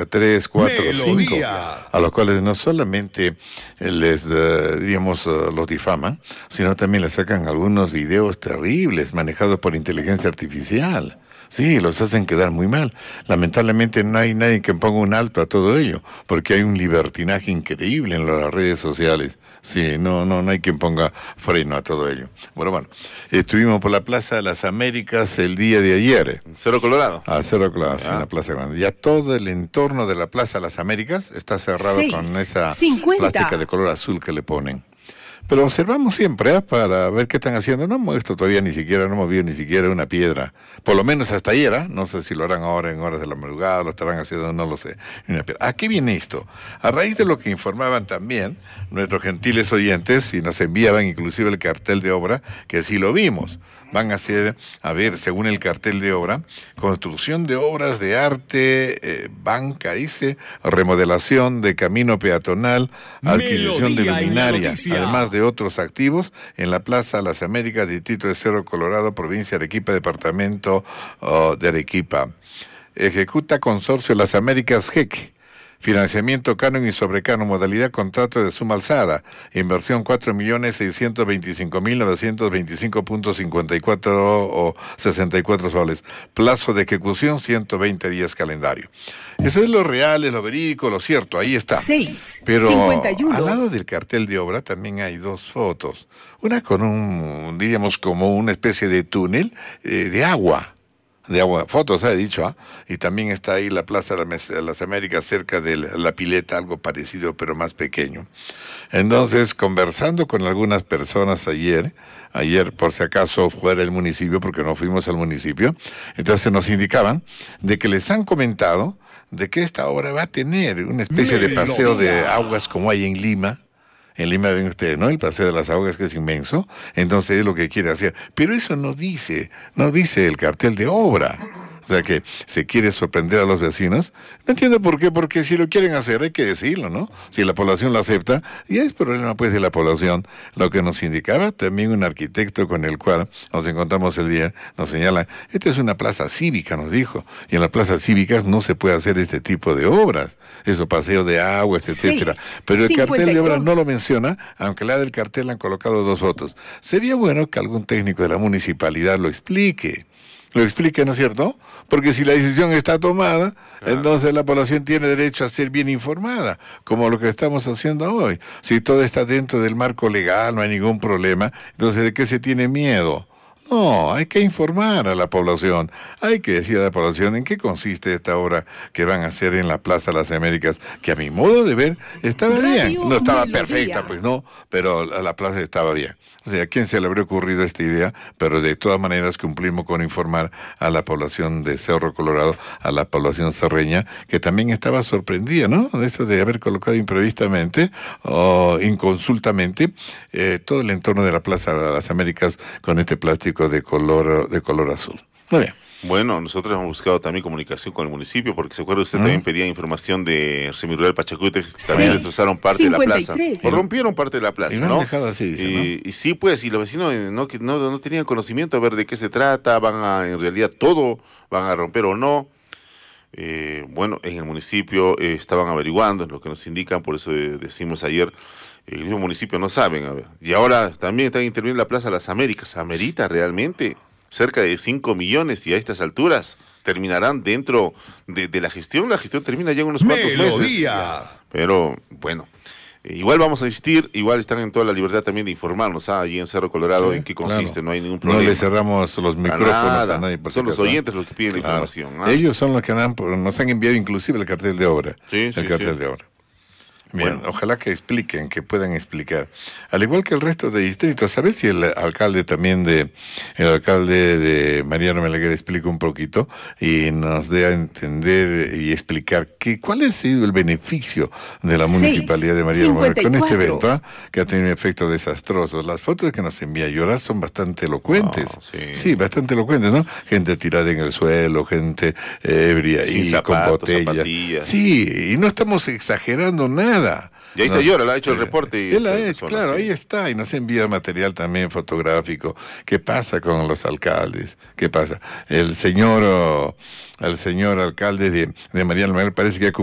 a 3, 4, 5, a los cuales no solamente los difaman, sino también les sacan algunos videos terribles manejados por inteligencia artificial. Sí, los hacen quedar muy mal. Lamentablemente no hay nadie que ponga un alto a todo ello, porque hay un libertinaje increíble en las redes sociales. Sí, no hay quien ponga freno a todo ello. Bueno, estuvimos por la Plaza de las Américas el día de ayer. Cerro Colorado. Cerro Colorado, sí, en la Plaza Grande. Ya todo el entorno de la Plaza de las Américas está cerrado con esa 50. plástica de color azul que le ponen. Pero observamos siempre para ver qué están haciendo. No hemos visto todavía no hemos visto ni siquiera una piedra. Por lo menos hasta ayer, no sé si lo harán ahora en horas de la madrugada, lo estarán haciendo, no lo sé. Una piedra. ¿A qué viene esto? A raíz de lo que informaban también nuestros gentiles oyentes, y nos enviaban inclusive el cartel de obra, que sí lo vimos. Van a hacer, según el cartel de obra, construcción de obras de arte, banca, dice, remodelación de camino peatonal, adquisición de luminaria, además de otros activos, en la Plaza Las Américas, distrito de Cerro Colorado, provincia de Arequipa, departamento de Arequipa. Ejecuta Consorcio Las Américas GEC. Financiamiento canon y sobrecanon, modalidad contrato de suma alzada, inversión 4.625.925.54 o 64 soles, plazo de ejecución 120 días calendario. Eso es lo real, es lo verídico, lo cierto, ahí está. 6, pero 51. Al lado del cartel de obra también hay dos fotos, una con como una especie de túnel de agua, fotos he dicho, y también está ahí la Plaza de las Américas cerca de la pileta, algo parecido pero más pequeño. Entonces, conversando con algunas personas ayer por si acaso fuera el municipio, porque no fuimos al municipio, entonces nos indicaban de que les han comentado de que esta obra va a tener una especie de paseo de aguas como hay en Lima. En Lima ven ustedes, ¿no? El Paseo de las Aguas, que es inmenso. Entonces es lo que quiere hacer. Pero eso no dice el cartel de obra. O sea que se quiere sorprender a los vecinos. No entiendo por qué, porque si lo quieren hacer hay que decirlo, ¿no? Si la población lo acepta, y es problema pues de la población. Lo que nos indicaba también un arquitecto con el cual nos encontramos el día, nos señala, esta es una plaza cívica, nos dijo, y en las plazas cívicas no se puede hacer este tipo de obras, eso, paseo de aguas, etcétera. Pero el cartel de obra no lo menciona, aunque la del cartel han colocado dos fotos. Sería bueno que algún técnico de la municipalidad lo explique, ¿no es cierto? Porque si la decisión está tomada, entonces la población tiene derecho a ser bien informada, como lo que estamos haciendo hoy. Si todo está dentro del marco legal, no hay ningún problema, entonces ¿de qué se tiene miedo? No, hay que informar a la población, hay que decir a la población en qué consiste esta obra que van a hacer en la Plaza de las Américas, que a mi modo de ver estaba bien, no estaba perfecta, pues no, pero la plaza estaba bien. O sea, ¿a quién se le habría ocurrido esta idea? Pero de todas maneras cumplimos con informar a la población de Cerro Colorado, a la población cerreña, que también estaba sorprendida, ¿no? De eso de haber colocado imprevistamente o inconsultamente todo el entorno de la Plaza de las Américas con este plástico de color azul. Muy bien. Bueno, nosotros hemos buscado también comunicación con el municipio, porque se acuerda usted también pedía información de Semirural Pachacute, que también destrozaron parte 53. De la plaza. O rompieron parte de la plaza, y ¿no? Han dejado así, dice, ¿no? Y sí, pues, y los vecinos no tenían conocimiento a ver de qué se trata, en realidad todo van a romper o no. Bueno, en el municipio estaban averiguando, es lo que nos indican, por eso decimos ayer, el mismo municipio no saben, a ver. Y ahora también están interviniendo en la Plaza de las Américas. ¿Amerita realmente cerca de 5 millones y a estas alturas terminarán dentro de la gestión? La gestión termina ya en unos cuantos meses. Pero, bueno, igual vamos a insistir, igual están en toda la libertad también de informarnos allí en Cerro Colorado en qué consiste, no hay ningún problema. No le cerramos los micrófonos a nadie. Son los oyentes los que piden la información. Ellos son los que nos han enviado inclusive el cartel de obra. Cartel de obra. Bien, bueno, ojalá que expliquen, que puedan explicar. Al igual que el resto de distritos, a ver si el alcalde de Mariano Meleguer explica un poquito y nos dé a entender y explicar cuál ha sido el beneficio de la municipalidad de Mariano Meleguer con este evento, que ha tenido efectos desastrosos. Las fotos que nos envía Lloras son bastante elocuentes. Sí, bastante elocuentes, ¿no? Gente tirada en el suelo, gente ebria y con botellas. Sí, y no estamos exagerando nada. Y ahí está Llora, le ha hecho el reporte. Él ha hecho, claro, ahí está, y nos envía material también fotográfico. ¿Qué pasa con los alcaldes? ¿Qué pasa? El señor alcalde de Mariano Meleguer parece que ha